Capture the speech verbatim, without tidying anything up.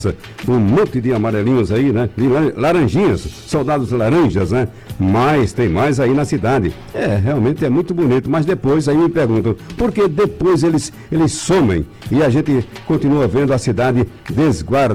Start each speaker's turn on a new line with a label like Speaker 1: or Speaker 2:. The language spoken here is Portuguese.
Speaker 1: Um monte de amarelinhos aí, né? De laranjinhas, soldados laranjas, né? Mas tem mais aí na cidade. É, realmente é muito bonito. Mas depois aí me perguntam, por que depois eles, eles somem e a gente continua vendo a cidade desguardada?